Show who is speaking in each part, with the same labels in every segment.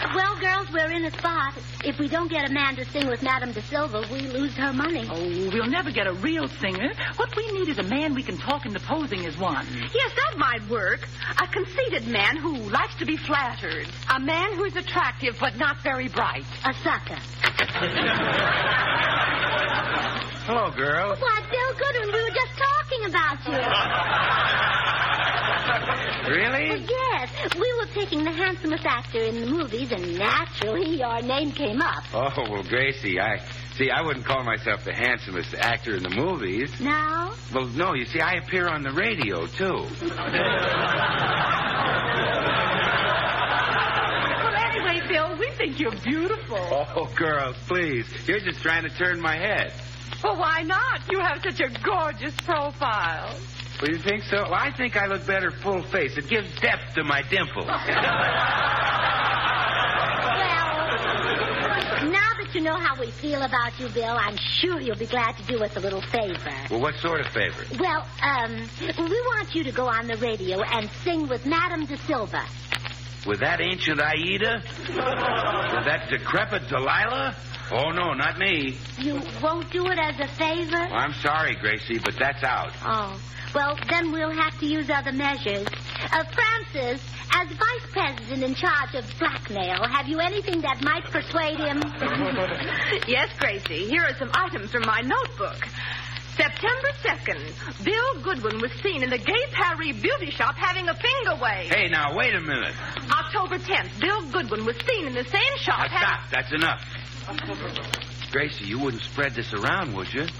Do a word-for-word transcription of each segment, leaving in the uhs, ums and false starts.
Speaker 1: Well, girls, we're in a spot. If we don't get a man to sing with Madame De Silva, we lose her money.
Speaker 2: Oh, we'll never get a real singer. What we need is a man we can talk into posing as one.
Speaker 3: Yes, that might work. A conceited man who likes to be flattered. A man who's attractive but not very bright.
Speaker 1: A sucker.
Speaker 4: Hello, girl.
Speaker 1: Why, Bill Goodwin, we were just talking about you.
Speaker 4: Really?
Speaker 1: Well, yes. We were picking the handsomest actor in the movies, and naturally your name came up.
Speaker 4: Oh, well, Gracie, I... See, I wouldn't call myself the handsomest actor in the movies.
Speaker 1: No?
Speaker 4: Well, no, you see, I appear on the radio, too.
Speaker 3: Well, anyway, Bill, we think you're beautiful.
Speaker 4: Oh, girls, please. You're just trying to turn my head.
Speaker 3: Well, why not? You have such a gorgeous profile.
Speaker 4: Well, you think so? Well, I think I look better full face. It gives depth to my dimples.
Speaker 1: Well, now that you know how we feel about you, Bill, I'm sure you'll be glad to do us a little favor.
Speaker 4: Well, what sort of favor?
Speaker 1: Well, um, we want you to go on the radio and sing with Madame De Silva.
Speaker 4: With that ancient Aida? With that decrepit Delilah? Oh, no, not me.
Speaker 1: You won't do it as a favor?
Speaker 4: Well, I'm sorry, Gracie, but that's out.
Speaker 1: Oh. Well, then we'll have to use other measures. Uh, Francis, as vice president in charge of blackmail, have you anything that might persuade him?
Speaker 3: Yes, Gracie. Here are some items from my notebook. September second, Bill Goodwin was seen in the Gay Paris beauty shop having a finger wave.
Speaker 4: Hey, now, wait a minute.
Speaker 3: October tenth, Bill Goodwin was seen in the same shop
Speaker 4: Now, stop. That's enough. Gracie, you wouldn't spread this around, would you?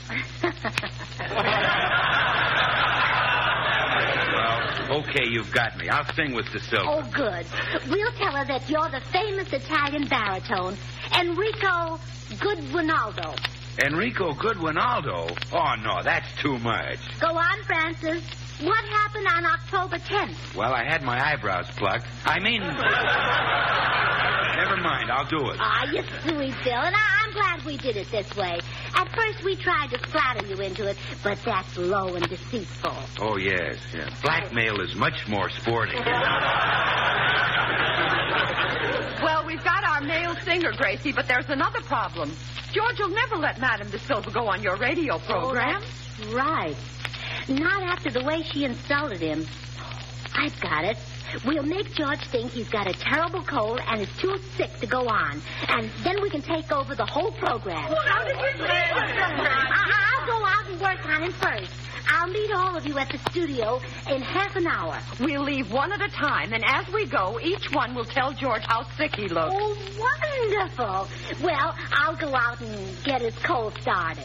Speaker 4: Well, okay, you've got me. I'll sing with De Silva.
Speaker 1: Oh, good. We'll tell her that you're the famous Italian baritone, Enrico Goodwinaldo.
Speaker 4: Enrico Goodwinaldo? Oh, no, that's too much.
Speaker 1: Go on, Francis. What happened on October tenth?
Speaker 4: Well, I had my eyebrows plucked. I mean... Never mind, I'll do it.
Speaker 1: Ah, you sweet Bill, and I- I'm glad we did it this way. At first, we tried to flatter you into it, but that's low and deceitful.
Speaker 4: Oh, yes, yes. Blackmail is much more sporting.
Speaker 3: Well, we've got our male singer, Gracie, but there's another problem. George will never let Madame De Silva go on your radio program.
Speaker 1: Oh, that's right. Not after the way she insulted him. I've got it. We'll make George think he's got a terrible cold and is too sick to go on. And then we can take over the whole program.
Speaker 3: Well, how did you do that?
Speaker 1: I- I'll go out and work on him first. I'll meet all of you at the studio in half an hour.
Speaker 3: We'll leave one at a time, and as we go, each one will tell George how sick he looks.
Speaker 1: Oh, wonderful. Well, I'll go out and get his cold started.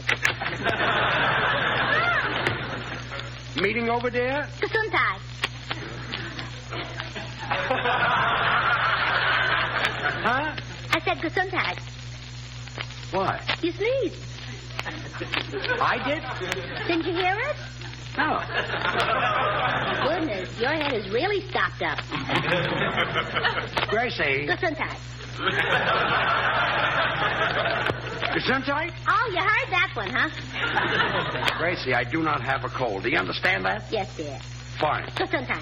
Speaker 5: Meeting over there?
Speaker 1: Gesundheit.
Speaker 5: Huh?
Speaker 1: I said Gesundheit.
Speaker 5: What?
Speaker 1: You sneezed.
Speaker 5: I did?
Speaker 1: Didn't you hear it?
Speaker 5: No.
Speaker 1: Goodness, your head is really stopped up.
Speaker 5: Gracie.
Speaker 1: Gesundheit.
Speaker 5: Gesundheit?
Speaker 1: Oh, you heard that one, huh?
Speaker 5: Gracie, I do not have a cold. Do you understand that?
Speaker 1: Yes, dear.
Speaker 5: Fine.
Speaker 1: Gesundheit.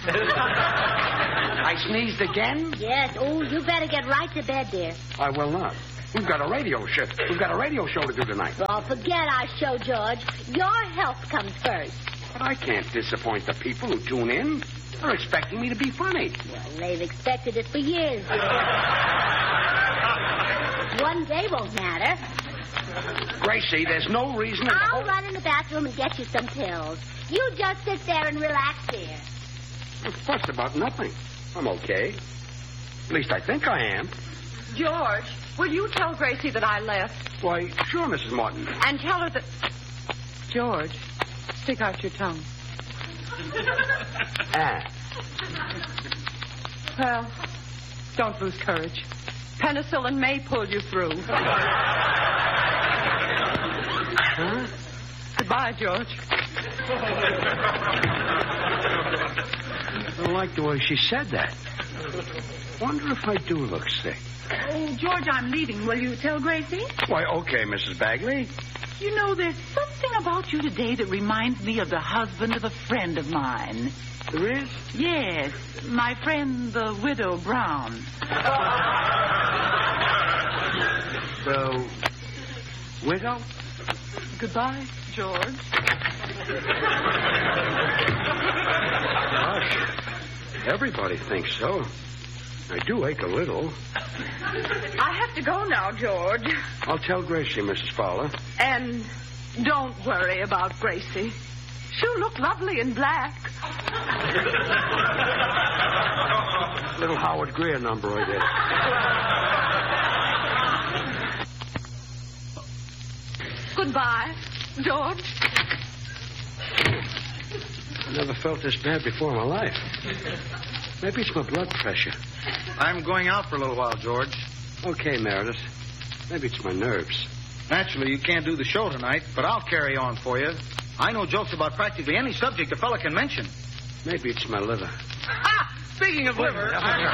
Speaker 5: I sneezed again?
Speaker 1: Yes. Oh, you better get right to bed, dear.
Speaker 5: I will not. We've got a radio show. We've got a radio show to do tonight.
Speaker 1: Well, forget our show, George. Your health comes first.
Speaker 5: But I can't disappoint the people who tune in. They're expecting me to be funny.
Speaker 1: Well, they've expected it for years, dear. One day won't matter.
Speaker 5: Gracie, there's no reason... in the
Speaker 1: I'll
Speaker 5: whole...
Speaker 1: run in the bathroom and get you some pills. You just sit there and relax, dear.
Speaker 5: Fuss about nothing. I'm okay. At least I think I am.
Speaker 3: George, will you tell Gracie that I left?
Speaker 5: Why, sure, Missus Martin.
Speaker 3: And tell her that... George, stick out your tongue.
Speaker 5: Ah.
Speaker 3: Well, don't lose courage. Penicillin may pull you through.
Speaker 5: Huh?
Speaker 3: Goodbye, George.
Speaker 5: I don't like the way she said that. Wonder if I do look sick.
Speaker 2: Oh, George, I'm leaving. Will you tell Gracie?
Speaker 5: Why, okay, Missus Bagley.
Speaker 2: You know, there's something about you today that reminds me of the husband of a friend of mine.
Speaker 5: There is?
Speaker 2: Yes, my friend, the widow Brown.
Speaker 5: The widow?
Speaker 2: Goodbye, George.
Speaker 5: Gosh, everybody thinks so. I do ache a little.
Speaker 3: I have to go now, George.
Speaker 5: I'll tell Gracie, Missus Fowler.
Speaker 3: And don't worry about Gracie. She'll look lovely in black.
Speaker 5: Little Howard Greer number, I guess.
Speaker 3: Goodbye, George.
Speaker 5: I never felt this bad before in my life. Maybe it's my blood pressure.
Speaker 6: I'm going out for a little while, George.
Speaker 5: Okay, Meredith. Maybe it's my nerves.
Speaker 6: Naturally, you can't do the show tonight, but I'll carry on for you. I know jokes about practically any subject a fella can mention.
Speaker 5: Maybe it's my liver.
Speaker 6: Ha! Speaking of liver...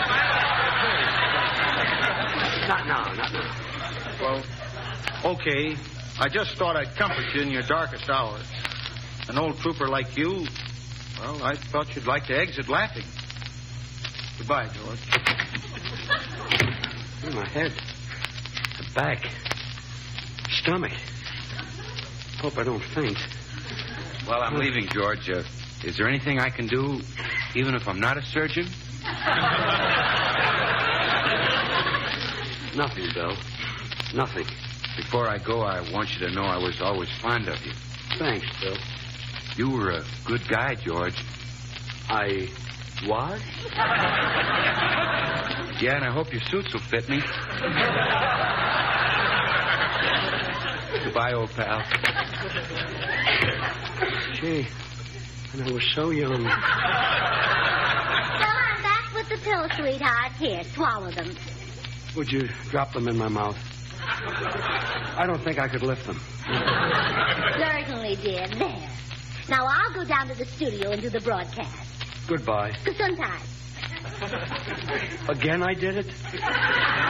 Speaker 5: Not now, not now.
Speaker 6: Well, okay. I just thought I'd comfort you in your darkest hours. An old trooper like you, well, I thought you'd like to exit laughing. Goodbye, George.
Speaker 5: In my head. The back. Stomach. Hope I don't faint.
Speaker 4: Well, I'm leaving, George. Uh, is there anything I can do, even if I'm not a surgeon?
Speaker 5: Nothing, Bill. Nothing.
Speaker 4: Before I go, I want you to know I was always fond of you.
Speaker 5: Thanks, Bill.
Speaker 4: You were a good guy, George.
Speaker 5: I was?
Speaker 4: Yeah, and I hope your suits will fit me. Goodbye, old pal.
Speaker 5: Gee, and I was so young.
Speaker 1: Well, I'm back with the pills, sweetheart. Here, swallow them.
Speaker 5: Would you drop them in my mouth? I don't think I could lift them.
Speaker 1: Certainly, dear. There. Now, I'll go down to the studio and do the broadcast.
Speaker 5: Goodbye.
Speaker 1: Gesundheit.
Speaker 5: Again I did it?